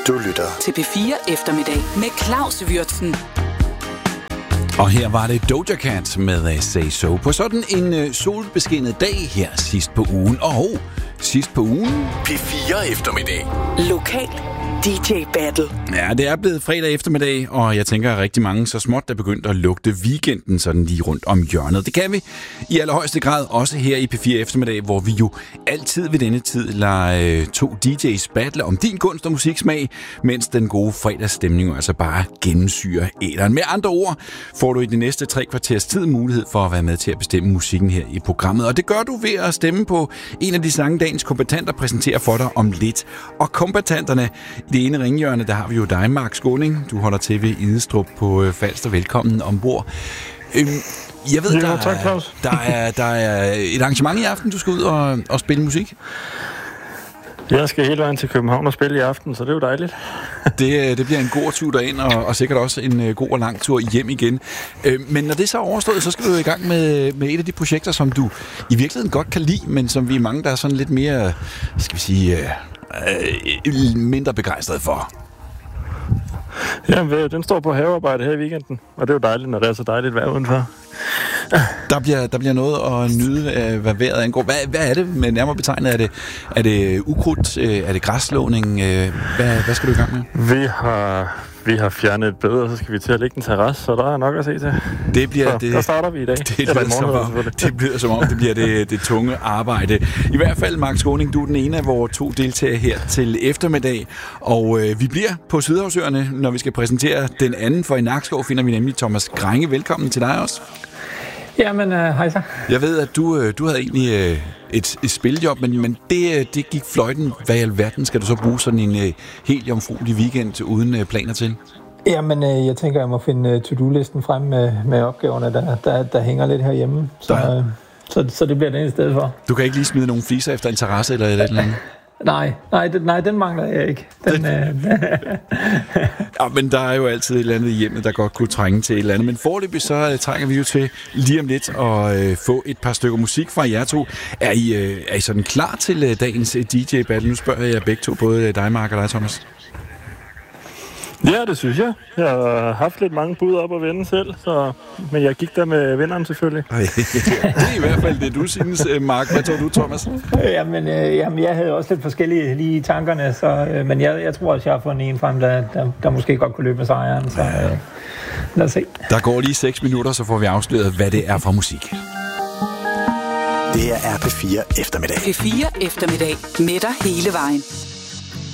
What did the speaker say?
Du lytter til P4 Eftermiddag med Claus Würtzen. Og her var det Doja Cat med Say So på sådan en solbeskinnet dag her sidst på ugen. Og sidst på ugen P4 Eftermiddag. Lokal DJ Battle. Ja, det er blevet fredag eftermiddag, og jeg tænker, at rigtig mange så småt er begyndt at lugte weekenden sådan lige rundt om hjørnet. Det kan vi i allerhøjeste grad også her i P4 Eftermiddag, hvor vi jo altid ved denne tid lader to DJ's battle om din kunst og musiksmag, mens den gode fredagsstemning altså bare gennemsyrer æteren. Med andre ord får du i de næste 3 kvarters tid mulighed for at være med til at bestemme musikken her i programmet. Og det gør du ved at stemme på en af de sange, dagens kombattanter præsenterer for dig om lidt. Og kombattanterne, det ene ringhjørne, der har vi jo dig, Mark Skåning. Du holder til ved Idestrup på Falster. Velkommen ombord. Jeg ved, der er et arrangement i aften, du skal ud og spille musik. Jeg skal hele vejen til København og spille i aften, så det er jo dejligt. Det bliver en god tur derind, og sikkert også en god og lang tur hjem igen. Men når det så er overstået, så skal du i gang med et af de projekter, som du i virkeligheden godt kan lide, men som vi er mange, der er sådan lidt mere, skal vi sige, mindre begejstret for. Ja, den står på havearbejde her i weekenden, og det er jo dejligt, når det er så dejligt vejr udenfor. Der bliver noget at nyde, hvad vejret angår. Hvad er det med nærmere betegnet? Er det ukrudt? Er det græsslåning? Hvad skal du i gang med? Vi har fjernet et bed, og så skal vi til at lægge en terrasse, så der er nok at se til. Der starter vi i dag. Det bliver som om det bliver det tunge arbejde. I hvert fald, Mark Skåning, du er den ene af vores 2 deltagere her til eftermiddag. Og vi bliver på Sydhavsøerne, når vi skal præsentere den anden. For i Nakskov finder vi nemlig Thomas Grænge. Velkommen til dig også. Jamen, hej så. Jeg ved, at du havde egentlig et spiljob, men det gik fløjten. Hvad i alverden skal du så bruge sådan en helt jomfruelig weekend uden planer til? Jamen, jeg tænker, jeg må finde to-do-listen frem med opgaverne, der hænger lidt herhjemme. Så det bliver det ene sted for. Du kan ikke lige smide nogle fliser efter en terrasse eller et eller andet? Nej, den mangler jeg ikke. Ja, men der er jo altid et eller andet i hjemmet, der godt kunne trænge til et eller andet. Men foreløbig så trænger vi jo til lige om lidt at få et par stykker musik fra jer to. Er I sådan klar til dagens DJ-battle? Nu spørger jeg begge to, både dig, Mark, og dig, Thomas. Ja, det synes jeg. Jeg har haft lidt mange bud op at vende selv, men jeg gik der med vinderen selvfølgelig. Det er i hvert fald det, du synes, Mark. Hvad tror du, Thomas? Jamen, jeg havde også lidt forskellige lige i tankerne, men jeg tror også, jeg har fundet en frem, der måske godt kunne løbe med sejren. Så lad os se. Der går lige 6 minutter, så får vi afsløret, hvad det er for musik. Det her er P4 Eftermiddag. P4 Eftermiddag med dig hele vejen.